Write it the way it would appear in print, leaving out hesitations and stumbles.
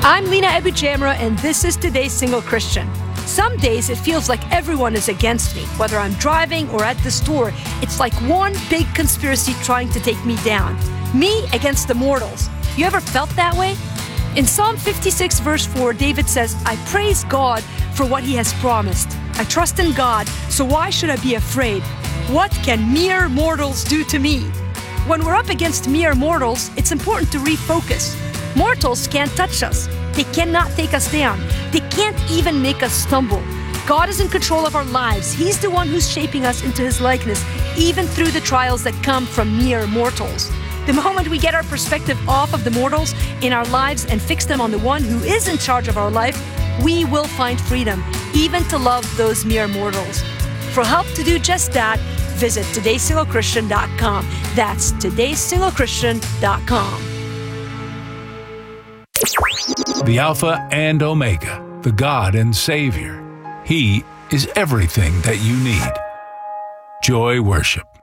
I'm Lena Ebujamra, and this is Today's Single Christian. Some days it feels like everyone is against me. Whether I'm driving or at the store, it's like one big conspiracy trying to take me down. Me against the mortals. You ever felt that way? In Psalm 56, verse 4, David says, I praise God for what he has promised. I trust in God, so why should I be afraid? What can mere mortals do to me? When we're up against mere mortals, it's important to refocus. Mortals can't touch us. They cannot take us down. They can't even make us stumble. God is in control of our lives. He's the one who's shaping us into His likeness, even through the trials that come from mere mortals. The moment we get our perspective off of the mortals in our lives and fix them on the one who is in charge of our life, we will find freedom, even to love those mere mortals. For help to do just that, visit todaysinglechristian.com. That's todaysinglechristian.com. The Alpha and Omega, the God and Savior. He is everything that you need. Joy Worship.